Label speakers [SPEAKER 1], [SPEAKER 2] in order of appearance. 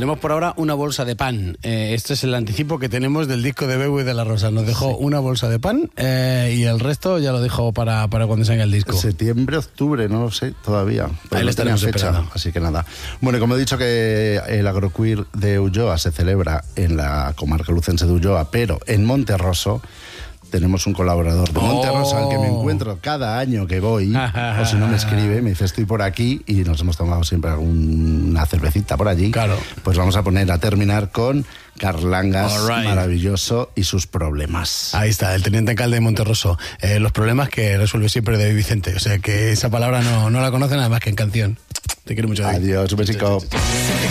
[SPEAKER 1] tenemos por ahora una bolsa de pan. Este es el anticipo que tenemos del disco de Bebo y de la Rosa. Nos dejó una bolsa de pan y el resto ya lo dejó para cuando salga el disco.
[SPEAKER 2] Septiembre, octubre, no lo sé todavía.
[SPEAKER 1] Pero ahí lo estaremos esperando.
[SPEAKER 2] Así que nada. Bueno, como he dicho que el Agroqueer de Ulloa se celebra en la comarca lucense de Ulloa, pero en Monterroso tenemos un colaborador de Monterroso al que me encuentro cada año que voy, o si no me escribe, me dice estoy por aquí y nos hemos tomado siempre una cervecita por allí.
[SPEAKER 1] Claro.
[SPEAKER 2] Pues vamos a terminar con Carlangas, maravilloso, y sus problemas.
[SPEAKER 1] Ahí está, el teniente alcalde de Monterroso. Los problemas que resuelve siempre David Vicente. O sea que esa palabra no la conocen nada más que en canción. Te quiero mucho, David.
[SPEAKER 2] Adiós, un besico.